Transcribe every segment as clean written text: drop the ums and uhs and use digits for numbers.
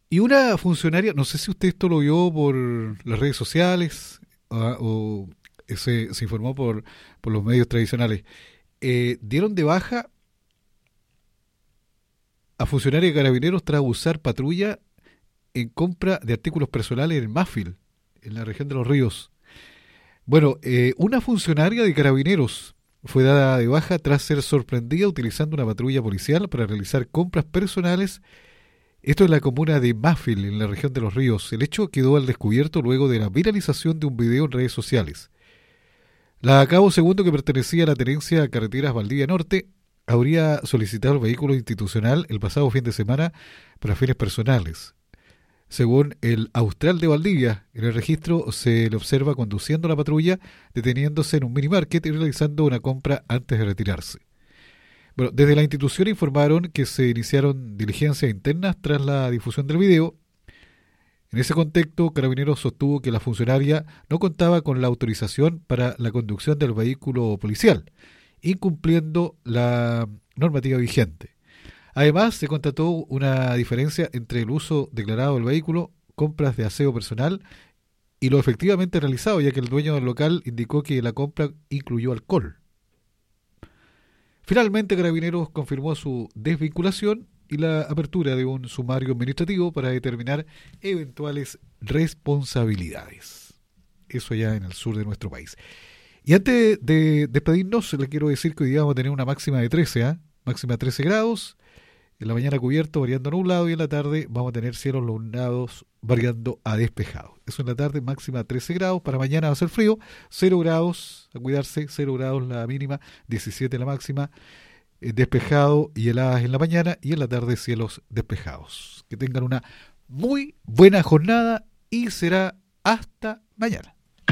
Y una funcionaria, no sé si usted esto lo vio por las redes sociales o se informó por los medios tradicionales, dieron de baja a funcionarios de Carabineros tras usar patrulla en compra de artículos personales en Mafil, en la región de Los Ríos. Bueno, una funcionaria de Carabineros fue dada de baja tras ser sorprendida utilizando una patrulla policial para realizar compras personales. Esto es la comuna de Mafil, en la región de Los Ríos. El hecho quedó al descubierto luego de la viralización de un video en redes sociales. La Cabo Segundo, que pertenecía a la tenencia de Carreteras Valdivia Norte, habría solicitado el vehículo institucional el pasado fin de semana para fines personales. Según el Austral de Valdivia, en el registro se le observa conduciendo la patrulla, deteniéndose en un minimarket y realizando una compra antes de retirarse. Bueno, desde la institución informaron que se iniciaron diligencias internas tras la difusión del video. En ese contexto, Carabineros sostuvo que la funcionaria no contaba con la autorización para la conducción del vehículo policial, incumpliendo la normativa vigente. Además, se constató una diferencia entre el uso declarado del vehículo, compras de aseo personal y lo efectivamente realizado, ya que el dueño del local indicó que la compra incluyó alcohol. Finalmente, Carabineros confirmó su desvinculación y la apertura de un sumario administrativo para determinar eventuales responsabilidades. Eso ya en el sur de nuestro país. Y antes de despedirnos, le quiero decir que hoy día vamos a tener una máxima de 13, máxima 13 grados. En la mañana cubierto, variando nublado, y en la tarde vamos a tener cielos nublados variando a despejado. Eso en la tarde, máxima 13 grados. Para mañana va a ser frío, 0 grados, a cuidarse, 0 grados la mínima, 17 la máxima, despejado y heladas en la mañana, y en la tarde cielos despejados. Que tengan una muy buena jornada y será hasta mañana.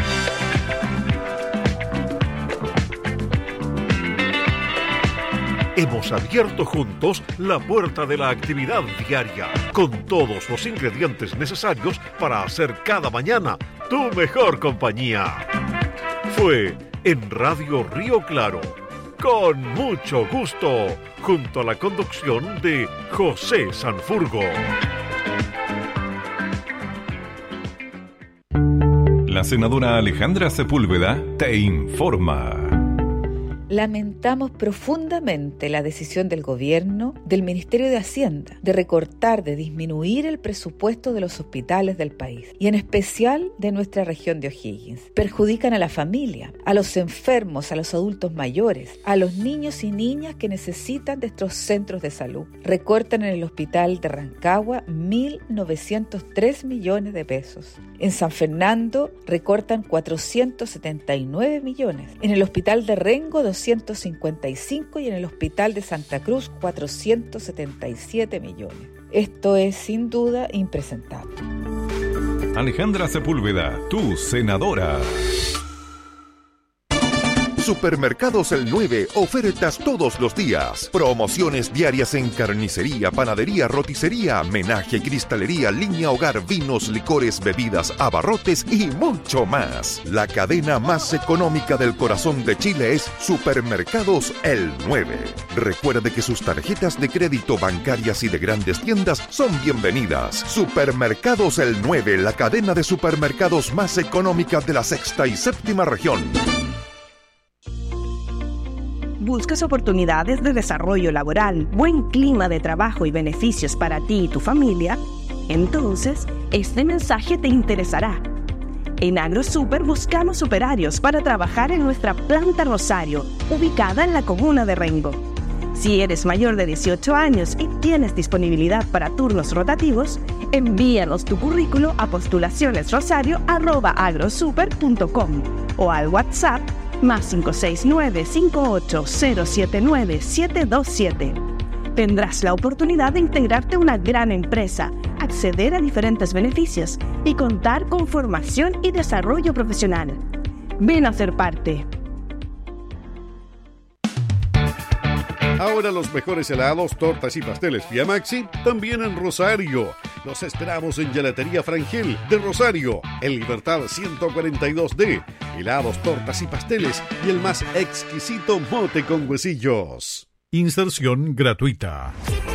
Hemos abierto juntos la puerta de la actividad diaria, con todos los ingredientes necesarios para hacer cada mañana tu mejor compañía. Fue en Radio Río Claro, con mucho gusto, junto a la conducción de José Sanfurgo. La senadora Alejandra Sepúlveda te informa. Lamentamos profundamente la decisión del Gobierno, del Ministerio de Hacienda, de recortar, de disminuir el presupuesto de los hospitales del país, y en especial de nuestra región de O'Higgins. Perjudican a la familia, a los enfermos, a los adultos mayores, a los niños y niñas que necesitan de estos centros de salud. Recortan en el hospital de Rancagua 1.903 millones de pesos. En San Fernando recortan 479 millones. En el hospital de Rengo 255 y en el hospital de Santa Cruz 477 millones. Esto es sin duda impresentable. Alejandra Sepúlveda, tu senadora. Supermercados El 9, ofertas todos los días. Promociones diarias en carnicería, panadería, roticería, menaje, cristalería, línea hogar, vinos, licores, bebidas, abarrotes y mucho más. La cadena más económica del corazón de Chile es Supermercados El 9. Recuerde que sus tarjetas de crédito, bancarias y de grandes tiendas son bienvenidas. Supermercados El 9, la cadena de supermercados más económica de la sexta y séptima región. ¿Buscas oportunidades de desarrollo laboral, buen clima de trabajo y beneficios para ti y tu familia? Entonces, este mensaje te interesará. En AgroSuper buscamos operarios para trabajar en nuestra planta Rosario, ubicada en la comuna de Rengo. Si eres mayor de 18 años y tienes disponibilidad para turnos rotativos, envíanos tu currículo a postulacionesrosario@agrosuper.com o al WhatsApp más 569-58079727. Tendrás la oportunidad de integrarte a una gran empresa, acceder a diferentes beneficios y contar con formación y desarrollo profesional. Ven a ser parte. Ahora los mejores helados, tortas y pasteles Vía Maxi también en Rosario. Los esperamos en Gelatería Frangel de Rosario, en Libertad 142D. Helados, tortas y pasteles y el más exquisito mote con huesillos. Inserción gratuita.